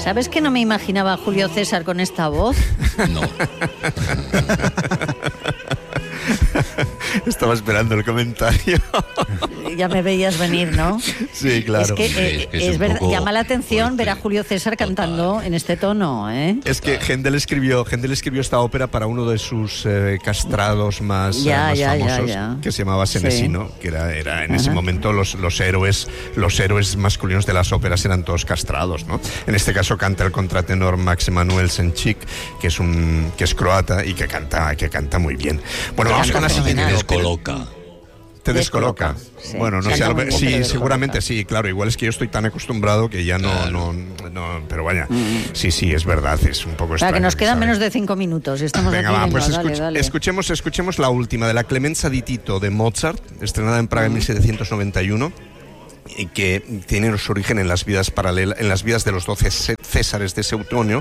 ¿Sabes que no me imaginaba a Julio César con esta voz? No. Estaba esperando el comentario. Ya me veías venir, ¿no? Sí, claro. Es que es verdad, llama la atención ver a Julio César cantando en este tono, ¿eh? Es que Händel escribió esta ópera para uno de sus castrados más famosos, que se llamaba Senesino, que era en ese momento los héroes masculinos de las óperas eran todos castrados, ¿no? En este caso canta el contratenor Max Emanuel Senchik, que es croata y que canta muy bien. Bueno, vamos con la siguiente. Te descoloca. Sí. Bueno, no sé, sí, seguramente sí, claro, igual es que yo estoy tan acostumbrado que ya no, pero vaya, sí, es verdad, es un poco extraño. Que nos quedan ¿sabes? menos de 5 minutos, estamos Venga, aquí. va, pues dale. escuchemos la última, de la Clemenza di Tito de Mozart, estrenada en Praga en 1791. Y que tiene su origen en las vidas paralelas, en las vidas de los 12 Césares de Suetonio,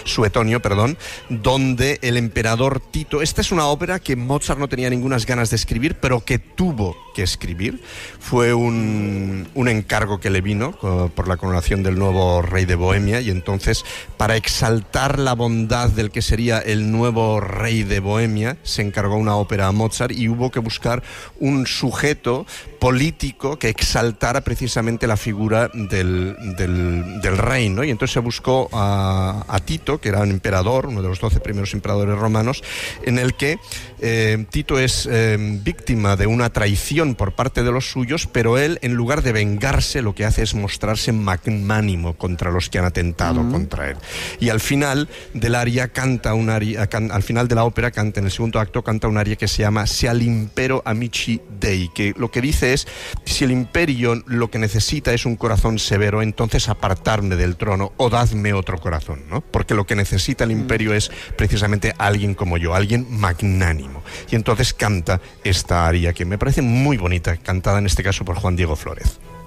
donde el emperador Tito... Esta es una ópera que Mozart no tenía ninguna ganas de escribir, pero que tuvo que escribir. Fue un encargo que le vino por la coronación del nuevo rey de Bohemia, y entonces, para exaltar la bondad del que sería el nuevo rey de Bohemia, se encargó una ópera a Mozart y hubo que buscar un sujeto político que exaltara precisamente la figura del rey, ¿no? Y entonces se buscó a Tito, que era un emperador, uno de los 12 primeros emperadores romanos, en el que Tito es víctima de una traición por parte de los suyos, pero él, en lugar de vengarse, lo que hace es mostrarse magnánimo contra los que han atentado contra él. Y al final del aria al final de la ópera canta, en el segundo acto, canta un aria que se llama Se all'impero amici dei, que lo que dice es: si el imperio lo que necesita es un corazón severo, entonces apartarme del trono o dadme otro corazón, ¿no? Porque lo que necesita el imperio es precisamente alguien como yo, alguien magnánimo. Y entonces canta esta aria que me parece muy bonita, cantada en este caso por Juan Diego Flórez.